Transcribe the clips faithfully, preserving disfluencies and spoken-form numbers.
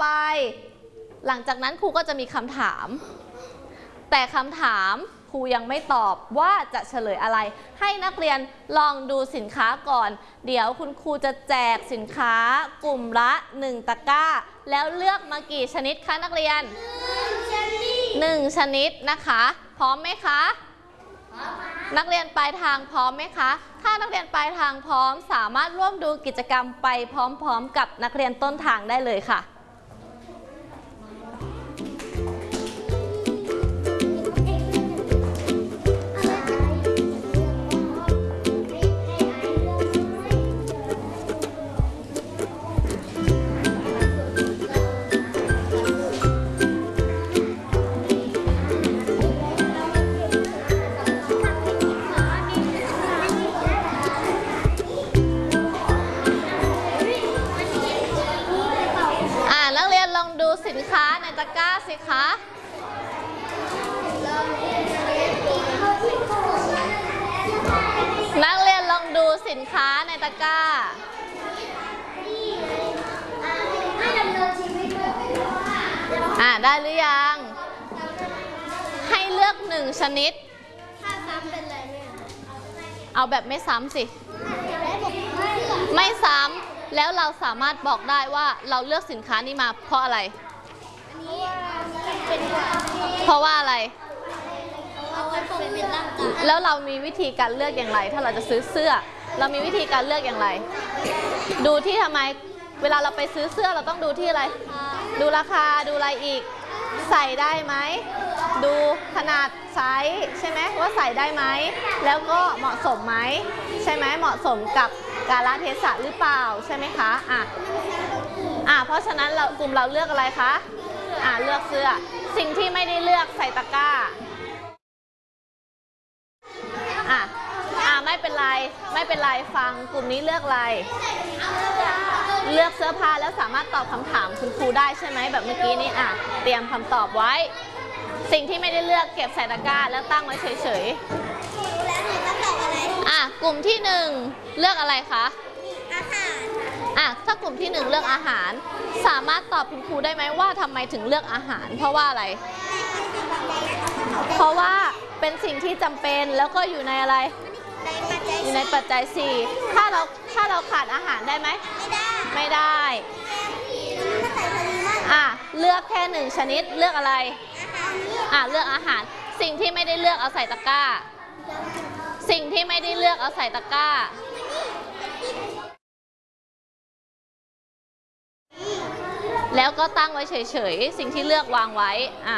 ไปหลังจากนั้นครูก็จะมีคำถามแต่คำถามครูยังไม่ตอบว่าจะเฉลยอะไรให้นักเรียนลองดูสินค้าก่อนเดี๋ยวคุณครูจะแจกสินค้ากลุ่มละหนึ่งตะกร้าแล้วเลือกมากี่ชนิดคะนักเรียนหนึ่งชนิดนะคะพร้อมไหมคะนักเรียนปลายทางพร้อมไหมคะถ้านักเรียนปลายทางพร้อมสามารถร่วมดูกิจกรรมไปพร้อมๆกับนักเรียนต้นทางได้เลยค่ะสินค้าในตะกร้าสิคะนักเรียนลองดูสินค้าในตะกร้าอ่าได้หรือยังให้เลือกหนึ่งชนิดถ้าซ้ำเป็นอะไรเนี่ยเอาแบบไม่ซ้ำสิไม่ซ้ำแล้วเราสามารถบอกได้ว่าเราเลือกสินค้านี้มาเพราะอะไรเพราะว่าอะไรแล้วเรามีวิธีการเลือกอย่างไรถ้าเราจะซื้อเสื้อเรามีวิธีการเลือกอย่างไรดูที่ทำไมเวลาเราไปซื้อเสื้อเราต้องดูที่อะไรดูราคาดูอะไรอีกใส่ได้ไหมดูขนาดไซส์ใช่ไหมว่าใส่ได้ไหมแล้วก็เหมาะสมไหมใช่ไหมเหมาะสมกับกาลเทศะหรือเปล่าใช่ไหมคะอ่ะอ่ะเพราะฉะนั้นเรากลุ่มเราเลือกอะไรคะอ่ะเลือกเสื้อสิ่งที่ไม่ได้เลือกใส่ตะกร้าอ่ะอ่ะไม่เป็นไรไม่เป็นไรฟังกลุ่มนี้เลือกอะไรเลือกเสื้อผ้าแล้วสามารถตอบคำถามคุณครูได้ใช่ไหมแบบเมื่อกี้นี้อ่ะเตรียมคำตอบไว้สิ่งที่ไม่ได้เลือกเก็บใส่ตะกร้าแล้วตั้งไว้เฉยๆอ่ะกลุ่มที่หนึ่งเลือกอะไรคะอาหารอ่ะถ้ากลุ่มที่หนึ่งเลือกอาหารสามารถตอบคุณครูได้ไหมว่าทำไมถึงเลือกอาหารเพราะว่าอะไรเพราะว่าเป็นสิ่งที่จำเป็นแล้วก็อยู่ในอะไรอยู่ในปัจจัยสี่ถ้าเราถ้าเราขาดอาหารได้ไหมไม่ได้อ่ะเลือกแค่หนึ่งชนิดเลือกอะไรอ่ะเลือกอาหารสิ่งที่ไม่ได้เลือกเอาใส่ตะกร้าสิ่งที่ไม่ได้เลือกเอาใส่ตะกร้าแล้วก็ตั้งไว้เฉยๆสิ่งที่เลือกวางไว้อ่ะ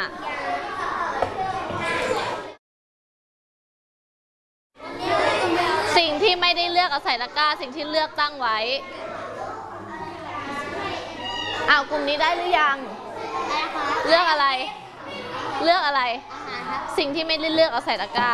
สิ่งที่ไม่ได้เลือกเอาใส่ตะกร้าสิ่งที่เลือกตั้งไว้อ้าวกลุ่มนี้ได้หรือยังเลือกอะไรเลือกอะไรสิ่งที่ไม่ได้เลือกเอาใส่ตะกร้า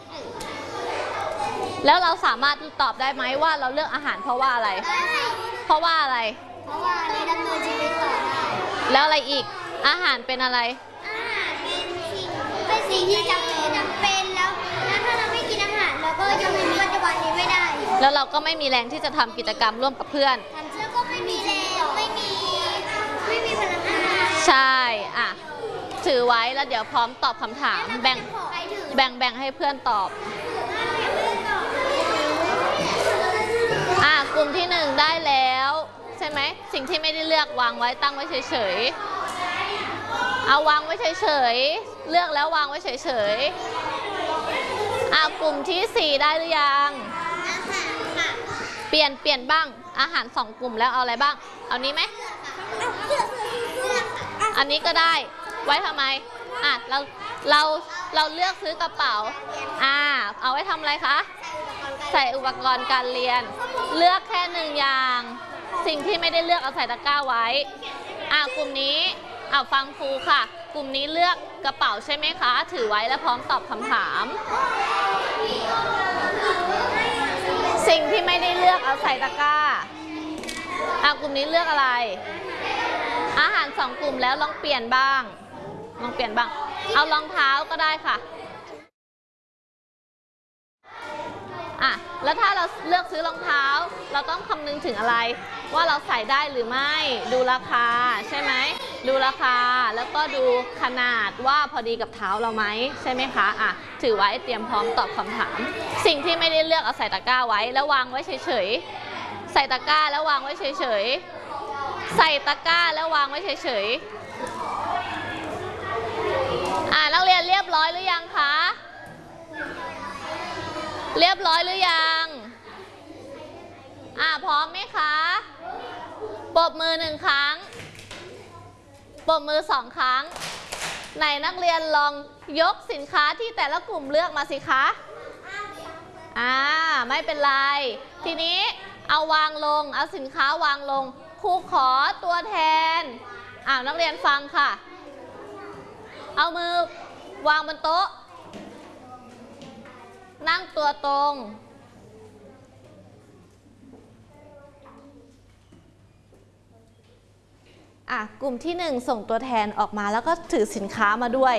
แล้วเราสามารถตอบได้ไหมว่าเราเลือกอาหารเพราะว่าอะไรเพราะว่าอะไรเพราะว่าในดำเนินชีวิตต่อได้แล้วอะไรอีกอาหารเป็นอะไรอาหารเป็นสิ่งเป็นสิ่งที่จำเป็นจำเป็นแล้วแล้วถ้าเราไม่กินอาหารเราก็จะมีปัจจุบันนี้ไม่ได้แล้วเราก็ไม่มีแรงที่จะทำกิจกรรมร่วมกับเพื่อนแล้วก็ไม่มีแรงไม่มีไม่มีพลังงานใช่อ่ะถือไว้แล้วเดี๋ยวพร้อมตอบคำถามแบ่งแบ่งแบ่งให้เพื่อนตอบอ่ะกลุ่มที่หนึ่งได้แล้วใช่ไหมสิ่งที่ไม่ได้เลือกวางไว้ตั้งไว้เฉยๆเอาวางไว้เฉยๆเลือกแล้ววางไว้เฉยๆอ่ะกลุ่มที่สี่ได้หรือยังเปลี่ยนเปลี่ยนบ้างอาหารสองกลุ่มแล้วเอาอะไรบ้างเอานี้ไหมอันนี้ก็ได้ไว้ทำไมอ่ะเราเราเราเลือกซื้อกระเป๋าอ่าเอาไว้ทำอะไรคะใส่อุปกรณ์การเรียนเลือกแค่หนึ่งอย่างสิ่งที่ไม่ได้เลือกเอาใส่ตะกร้าไว้อ่ะกลุ่มนี้เอาฟังครูค่ะกลุ่มนี้เลือกกระเป๋าใช่ไหมคะถือไว้และพร้อมตอบคำถามสิ่งที่ไม่ได้เลือกเอาใส่ตะกร้าอ่ะกลุ่มนี้เลือกอะไรอาหารสองกลุ่มแล้วลองเปลี่ยนบ้างลองเปลี่ยนบ้างเอารองเท้าก็ได้ค่ะอ่ะแล้วถ้าเราเลือกซื้อรองเท้าเราต้องคำนึงถึงอะไรว่าเราใส่ได้หรือไม่ดูราคาใช่ไหมดูราคาแล้วก็ดูขนาดว่าพอดีกับเท้าเราไหมใช่ไหมคะอ่ะถือไว้เตรียมพร้อมตอบคำถามสิ่งที่ไม่ได้เลือกเอาใส่ตะกร้าไว้แล้ววางไว้เฉยๆใส่ตะกร้าแล้ววางไว้เฉยๆใส่ตะกร้าแล้ววางไว้เฉยๆอ่ะนักเรียนเรียบร้อยหรือยังคะเรียบร้อยหรือยังอ่ะพร้อมไหมคะปรบมือหนึ่งครั้งปรบมือสองครั้งไหนนักเรียนลองยกสินค้าที่แต่ละกลุ่มเลือกมาสิคะอ่าไม่เป็นไรทีนี้เอาวางลงเอาสินค้าวางลงครูขอตัวแทนอ้าวนักเรียนฟังค่ะเอามือวางบนโต๊ะนั่งตัวตรงอ่ะกลุ่มที่หนึ่งส่งตัวแทนออกมาแล้วก็ถือสินค้ามาด้วย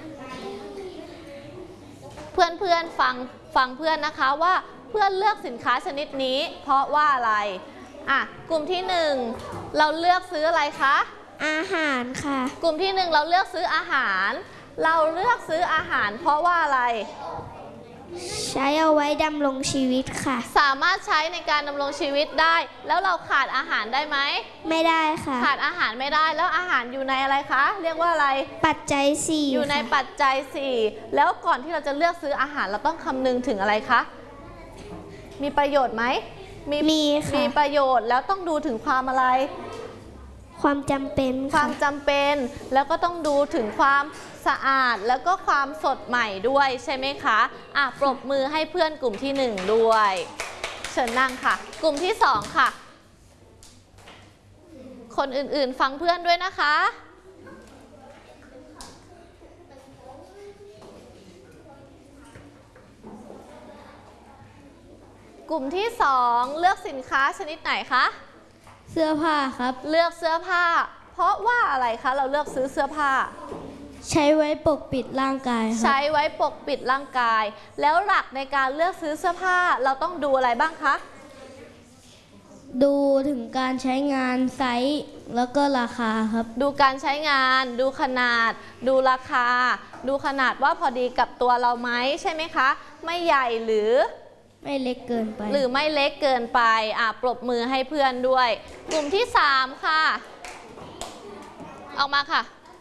เพื่อนเพื่อนฟังฟังเพื่อนนะคะว่าเพื่อนเลือกสินค้าชนิดนี้เพราะว่าอะไรอ่ะกลุ่มที่หนึ่งเราเลือกซื้ออะไรคะอาหารค่ะกลุ่มที่หนึ่งเราเลือกซื้ออาหารเราเลือกซื้ออาหารเพราะว่าอะไรใช้เอาไว้ดำรงชีวิตค่ะสามารถใช้ในการดำรงชีวิตได้แล้วเราขาดอาหารได้ไหมไม่ได้ค่ะขาดอาหารไม่ได้แล้วอาหารอยู่ในอะไรคะเรียกว่าอะไรปัจจัยสี่อยู่ในปัจจัยสี่แล้วก่อนที่เราจะเลือกซื้ออาหารเราต้องคำนึงถึงอะไรคะมีประโยชน์ไหมมีมีค่ะมีประโยชน์แล้วต้องดูถึงความอะไรความจำเป็นความจำเป็นแล้วก็ต้องดูถึงความสะอาดแล้วก็ความสดใหม่ด้วยใช่ไหมคะอ่ะปรบมือให้เพื่อนกลุ่มที่หนึ่งด้วยเชิญนั่งค่ะกลุ่มที่สองค่ะคนอื่นๆฟังเพื่อนด้วยนะคะกลุ่มที่สองเลือกสินค้าชนิดไหนคะเสื้อผ้าครับเลือกเสื้อผ้าเพราะว่าอะไรคะเราเลือกซื้อเสื้อผ้าใช้ไว้ปกปิดร่างกายใช้ไว้ปกปิดร่างกายแล้วหลักในการเลือกซื้อเสื้อผ้าเราต้องดูอะไรบ้างคะดูถึงการใช้งานไซส์แล้วก็ราคาครับดูการใช้งานดูขนาดดูราคาดูขนาดว่าพอดีกับตัวเราไหมใช่ไหมคะไม่ใหญ่หรือไม่เล็กเกินไปหรือไม่เล็กเกินไปอ่ะปรบมือให้เพื่อนด้วยกลุ่มที่สามค่ะออกมาค่ะ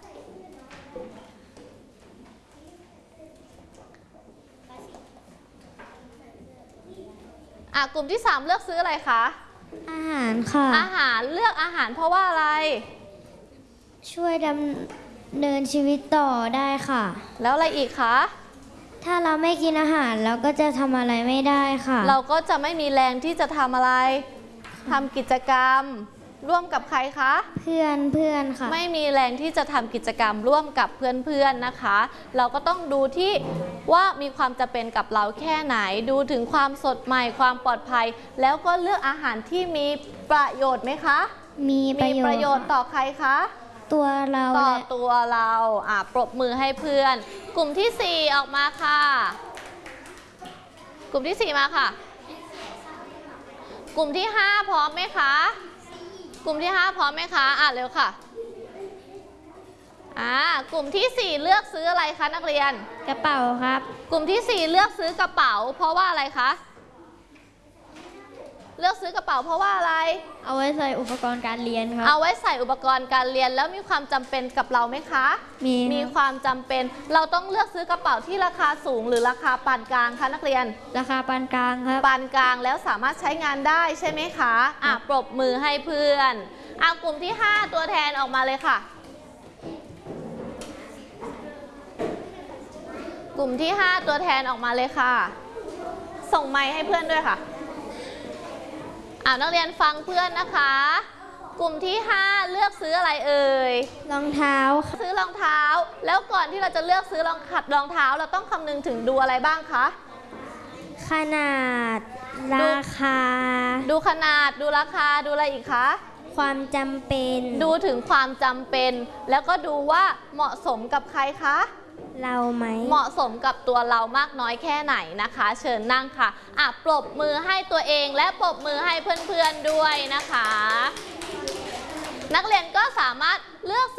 อ่ะกลุ่มที่สามเลือกซื้ออะไรคะอาหารค่ะอาหารเลือกอาหารเพราะว่าอะไรช่วยดำเนินชีวิตต่อได้ค่ะแล้วอะไรอีกคะถ้าเราไม่กินอาหารเราก็จะทำอะไรไม่ได้ค่ะเราก็จะไม่มีแรงที่จะทำอะไรทำกิจกรรมร่วมกับใครคะเพื่อนเพื่อนค่ะไม่มีแรงที่จะทำกิจกรรมร่วมกับเพื่อนๆนะคะเราก็ต้องดูที่ว่ามีความจำเป็นกับเราแค่ไหนดูถึงความสดใหม่ความปลอดภัยแล้วก็เลือกอาหารที่มีประโยชน์ไหมคะมีประโยชน์ต่อใครคะตัวเราต่อตัวเราอ่ะปรบมือให้เพื่อนกลุ่มที่สี่ออกมาค่ะกลุ่มที่สี่มาค่ะกลุ่มที่ห้าพร้อมไหมคะกลุ่มที่ห้าพร้อมไหมคะอ่ะเร็วค่ะอ่ากลุ่มที่สี่เลือกซื้ออะไรคะนักเรียนกระเป๋าครับกลุ่มที่สี่เลือกซื้อกระเป๋าเพราะว่าอะไรคะเลือกซื้อกระเป๋าเพราะว่าอะไรเอาไว้ใส่อุปกรณ์การเรียนครับเอาไว้ใส่อุปกรณ์การเรียนแล้วมีความจำเป็นกับเราไหมคะมีมีความจำเป็นเราต้องเลือกซื้อกระเป๋าที่ราคาสูงหรือราคาปานกลางคะนักเรียนราคาปานกลางครับปานกลางแล้วสามารถใช้งานได้ใช่ไหมคะอ่ะปรบมือให้เพื่อนอ่ะกลุ่มที่ห้าตัวแทนออกมาเลยค่ะกลุ่มที่ห้าตัวแทนออกมาเลยค่ะส่งไมค์ให้เพื่อนด้วยค่ะอ่านักเรียนฟังเพื่อนนะคะกลุ่มที่ห้าเลือกซื้ออะไรเอ่ยรองเท้าซื้อรองเท้าแล้วก่อนที่เราจะเลือกซื้อรองขัดรองเท้าเราต้องคำนึงถึงดูอะไรบ้างคะขนาดราคาดูขนาดดูราคาดูอะไรอีกคะความจำเป็นดูถึงความจำเป็นแล้วก็ดูว่าเหมาะสมกับใครคะเราไหมเหมาะสมกับตัวเรามากน้อยแค่ไหนนะคะเชิญนั่งค่ะอ่ะปรบมือให้ตัวเองและปรบมือให้เพื่อนๆด้วยนะคะนักเรียนก็สามารถเลือก